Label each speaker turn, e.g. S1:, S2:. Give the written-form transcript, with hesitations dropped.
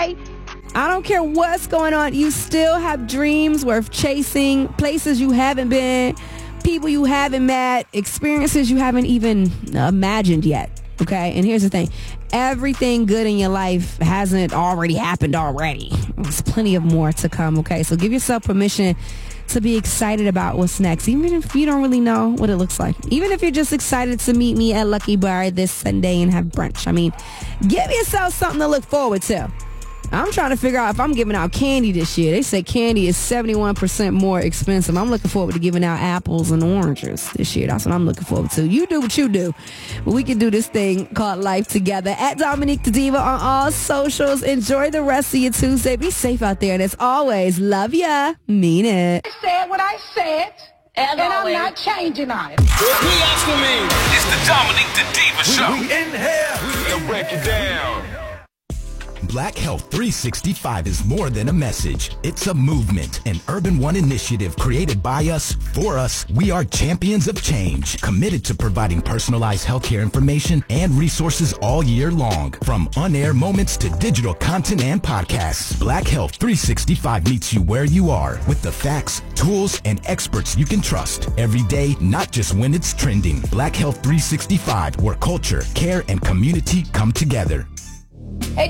S1: okay? I don't care what's going on. You still have dreams worth chasing, places you haven't been, people you haven't met, experiences you haven't even imagined yet, okay? And here's the thing. Everything good in your life hasn't already happened already. There's plenty of more to come, okay? So give yourself permission to be excited about what's next, even if you don't really know what it looks like. Even if you're just excited to meet me at Lucky Bar this Sunday and have brunch. I mean, give yourself something to look forward to. I'm trying to figure out if I'm giving out candy this year. They say candy is 71% more expensive. I'm looking forward to giving out apples and oranges this year. That's what I'm looking forward to. You do what you do. But we can do this thing called life together. At Dominique the Diva on all socials. Enjoy the rest of your Tuesday. Be safe out there. And as always, love ya. Mean it.
S2: I said what I said, and I'm not changing on it.
S3: Repeat after me.
S4: It's the Dominique the Diva Show.
S3: We in here.
S4: We'll break it down.
S5: Black Health 365 is more than a message. It's a movement, an Urban One initiative created by us, for us. We are champions of change, committed to providing personalized healthcare information and resources all year long. From on-air moments to digital content and podcasts, Black Health 365 meets you where you are with the facts, tools, and experts you can trust every day, not just when it's trending. Black Health 365, where culture, care, and community come together.